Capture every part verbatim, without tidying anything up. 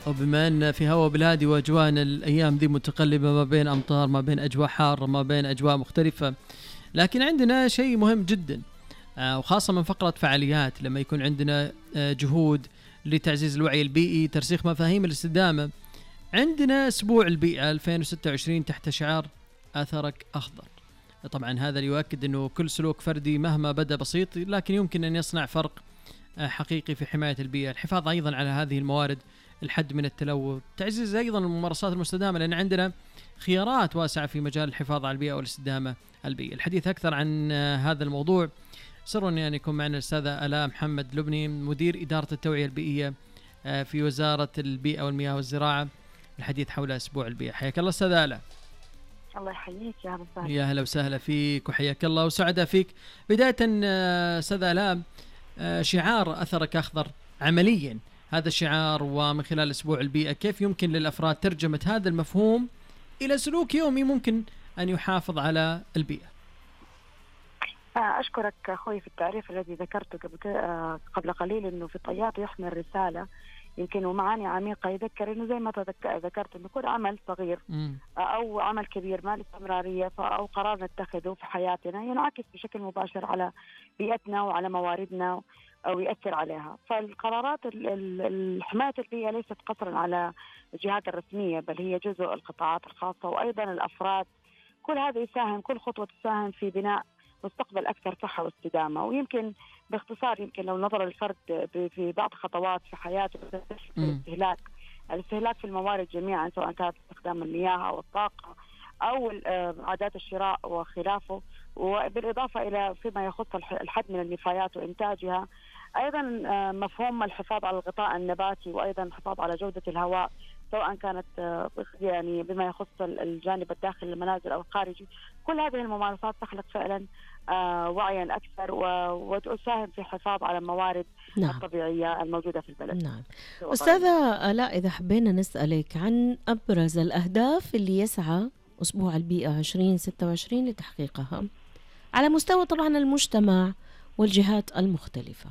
وبما أن في هوا بلادي وأجواءنا الأيام ذي متقلبة ما بين أمطار، ما بين أجواء حارة، ما بين أجواء مختلفة، لكن عندنا شيء مهم جدا آه وخاصة من فقرة فعاليات، لما يكون عندنا آه جهود لتعزيز الوعي البيئي، ترسيخ مفاهيم الاستدامة. عندنا أسبوع البيئة ألفين وستة وعشرين تحت شعار أثرك أخضر. طبعا هذا يؤكد أنه كل سلوك فردي مهما بدأ بسيط لكن يمكن أن يصنع فرق حقيقي في حماية البيئة، الحفاظ أيضا على هذه الموارد، الحد من التلوث، تعزيز أيضا الممارسات المستدامة، لأن عندنا خيارات واسعة في مجال الحفاظ على البيئة والاستدامة البيئية. الحديث أكثر عن هذا الموضوع سرني أن يكون معنا الأستاذة آلاء محمد لبني، مدير إدارة التوعية البيئية في وزارة البيئة والمياه والزراعة، الحديث حول أسبوع البيئة. حياك الله أستاذة آلاء. الله يحييك، يا هلا وسهلا. يا هلا وسهلا فيك وحياك الله وسعداء فيك. بداية أستاذة آلاء، شعار أثرك أخضر عمليا، هذا الشعار ومن خلال أسبوع البيئة كيف يمكن للأفراد ترجمة هذا المفهوم إلى سلوك يومي ممكن أن يحافظ على البيئة؟ أشكرك أخوي في التعريف الذي ذكرته قبل قليل، أنه في الطيات يحمل رسالة يمكن ومعاني عميقة، يذكر أنه زي ما ذكرت أنه كل عمل صغير م. أو عمل كبير ما الاستمرارية أو قرار نتخذه في حياتنا ينعكس بشكل مباشر على بيئتنا وعلى مواردنا أو يأثر عليها. فالقرارات حماية البيئة ليست قصرا على الجهات الرسمية، بل هي جزء القطاعات الخاصة وأيضا الأفراد. كل هذا يساهم، كل خطوة تساهم في بناء مستقبل أكثر صحة واستدامة. ويمكن باختصار يمكن لو نظر الفرد في بعض خطوات في حياته الاستهلاك الاستهلاك في الموارد جميعا، سواء كانت استخدام المياه أو الطاقة أو عادات الشراء وخلافه، وبالإضافة إلى فيما يخص الحد من النفايات وإنتاجها، أيضا مفهوم الحفاظ على الغطاء النباتي وأيضا الحفاظ على جودة الهواء، سواء كانت يعني بما يخص الجانب الداخلي المنازل أو الخارجي. كل هذه الممارسات تخلق فعلا وعيا أكثر وتساهم في الحفاظ على الموارد نعم. الطبيعية الموجودة في البلد. نعم. أستاذة آلاء، إذا حبينا نسألك عن أبرز الأهداف اللي يسعى أسبوع البيئة عشرين ستة وعشرين لتحقيقها على مستوى طبعا المجتمع والجهات المختلفة.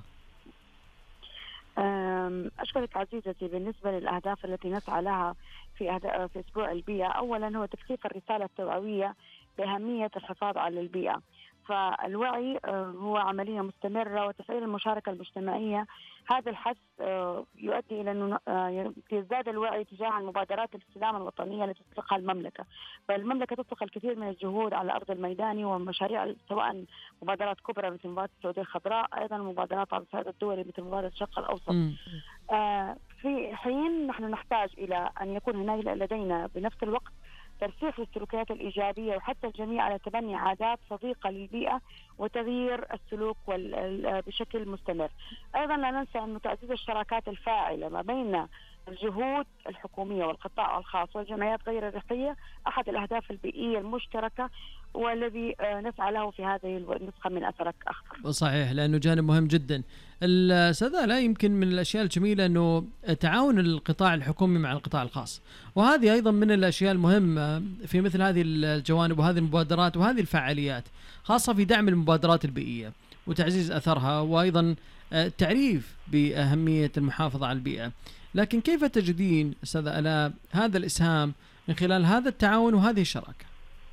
أشكرك عزيزتي. بالنسبة للأهداف التي نسعى لها في في أسبوع البيئة، أولا هو تكثيف الرسالة التوعوية بأهمية الحفاظ على البيئة. فالوعي هو عملية مستمرة وتفعيل المشاركة المجتمعية. هذا الحث يؤدي إلى أنه يزداد الوعي تجاه المبادرات الاستدامة الوطنية التي تطلقها المملكة. فالمملكة تطلق الكثير من الجهود على أرض الميدان ومشاريع، سواء مبادرات كبرى مثل مبادرة السعودية الخضراء، أيضا مبادرات على الصعيد الدولي مثل مبادرة الشرق الأوسط. آه في حين نحن نحتاج إلى أن يكون هناك لدينا بنفس الوقت ترسيخ السلوكيات الإيجابية وحتى الجميع على تبني عادات صديقة للبيئة وتغيير السلوك بشكل مستمر. أيضا لا ننسى أن تعزيز الشراكات الفاعلة ما بين الجهود الحكومية والقطاع الخاص والجمعيات غير الربحية أحد الأهداف البيئية المشتركة والذي نسعى له في هذه النسخة من أثرك أخضر. صحيح، لأنه جانب مهم جدا. الأستاذة لا يمكن من الأشياء الجميلة أنه تعاون القطاع الحكومي مع القطاع الخاص، وهذه أيضا من الأشياء المهمة في مثل هذه الجوانب وهذه المبادرات وهذه الفعاليات، خاصة في دعم المبادرات البيئية وتعزيز أثرها وأيضا التعريف بأهمية المحافظة على البيئة. لكن كيف تجدين أستاذة آلاء هذا الإسهام من خلال هذا التعاون وهذه الشراكة؟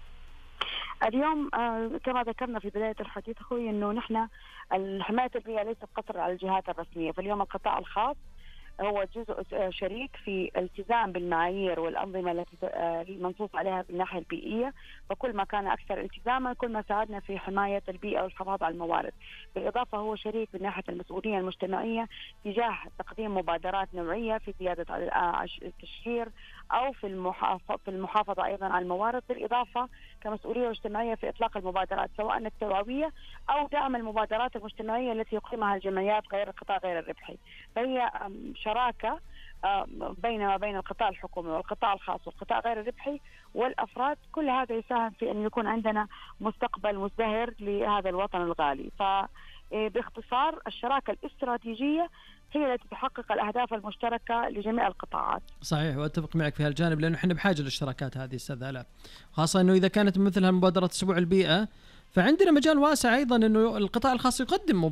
اليوم آه كما ذكرنا في بداية الحديث أخوي أنه نحن حماية البيئة ليست قصر على الجهات الرسمية. فاليوم القطاع الخاص هو جزء شريك في الالتزام بالمعايير والأنظمة التي المنصوص عليها من الناحية البيئية، فكل ما كان أكثر التزاما كل ما ساعدنا في حماية البيئة والحفاظ على الموارد. بالإضافة هو شريك من ناحية المسؤولية المجتمعية تجاه تقديم مبادرات نوعية في زيادة التشجير أو في المحافظة, في المحافظة أيضا على الموارد، بالإضافة كمسؤولية مجتمعية في إطلاق المبادرات سواء التوعوية أو دعم المبادرات المجتمعية التي يقيمها الجمعيات غير القطاع غير الربحي. فهي شراكة بين ما بين القطاع الحكومي والقطاع الخاص والقطاع غير الربحي والأفراد. كل هذا يساهم في أن يكون عندنا مستقبل مزدهر لهذا الوطن الغالي. فباختصار الشراكة الاستراتيجية هي التي تحقق الأهداف المشتركة لجميع القطاعات. صحيح، وأتفق معك في هالجانب، لأنه إحنا بحاجة للشراكات هذه أستاذة آلاء، خاصة أنه إذا كانت مثل مبادرة أسبوع البيئة فعندنا مجال واسع أيضا أنه القطاع الخاص يقدم